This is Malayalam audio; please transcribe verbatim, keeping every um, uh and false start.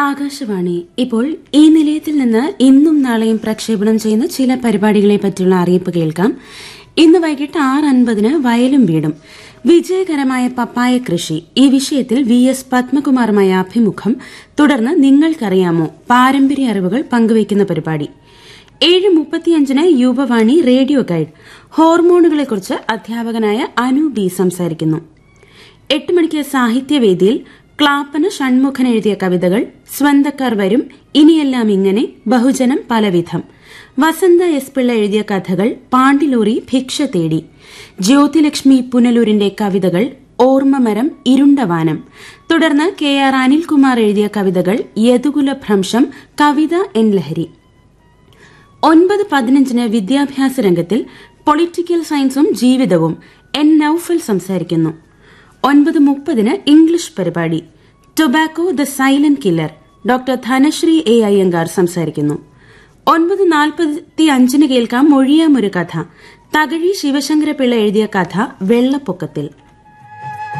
ആകാശവാണി. ഇപ്പോൾ ഈ നിലയത്തിൽ നിന്ന് ഇന്നും നാളെയും പ്രക്ഷേപണം ചെയ്യുന്ന ചില പരിപാടികളെ പറ്റിയുള്ള അറിയിപ്പ് കേൾക്കാം. ഇന്ന് വൈകിട്ട് ആറ് അൻപതിന് വയലും വീടും വിജയകരമായ പപ്പായ കൃഷി ഈ വിഷയത്തിൽ വി എസ് പത്മകുമാറുമായ അഭിമുഖം. തുടർന്ന് നിങ്ങൾക്കറിയാമോ പാരമ്പര്യ അറിവുകൾ പങ്കുവയ്ക്കുന്ന പരിപാടി. ഏഴ് മുപ്പത്തിയഞ്ചിന് യുവവാണി റേഡിയോ ഗൈഡ് ഹോർമോണുകളെക്കുറിച്ച് അധ്യാപകനായ അനു ബി സംസാരിക്കുന്നു. എട്ട് മണിക്ക് സാഹിത്യവേദിയിൽ ക്ലാപ്പന ഷൺമുഖൻ എഴുതിയ കവിതകൾ, സ്വന്തക്കാർ വരും, ഇനിയെല്ലാം ഇങ്ങനെ, ബഹുജനം പലവിധം, വസന്ത എസ് പിള്ള എഴുതിയ കഥകൾ, പാണ്ടിലോറി ഭിക്ഷ തേടി, ജ്യോതിലക്ഷ്മി പുനലൂരിന്റെ കവിതകൾ, ഓർമ്മമരം, ഇരുണ്ടവാനം. തുടർന്ന് കെ ആർ അനിൽകുമാർ എഴുതിയ കവിതകൾ, യദുകുല ഭ്രംശം, കവിത എൻ ലഹരി. ഒൻപത് പതിനഞ്ചിന് വിദ്യാഭ്യാസ രംഗത്തിൽ പൊളിറ്റിക്കൽ സയൻസും ജീവിതവും എൻ നൌഫൽ സംസാരിക്കുന്നു. ഒൻപത് മുപ്പതിന് ഇംഗ്ലീഷ് പരിപാടി tobacco the silent killer doctor Dhanashree A Iyengar സംസാരിക്കുന്നു. ഒൻപത് നാൽപ്പത്തി അഞ്ചിന് കേൾക്കാം മൊഴിയാമൊരു കഥ. തകഴി ശിവശങ്കരപിള്ള എഴുതിയ കഥ വെള്ളപ്പൊക്കത്തിൽ.